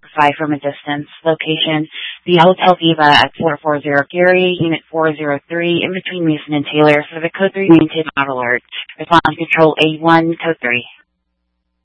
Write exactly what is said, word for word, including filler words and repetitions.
five from a distance. Location, the Hotel Viva at four forty Geary, Unit four oh three, in between Mason and Taylor, for the Code three maintain not alert. Response control A one, Code three.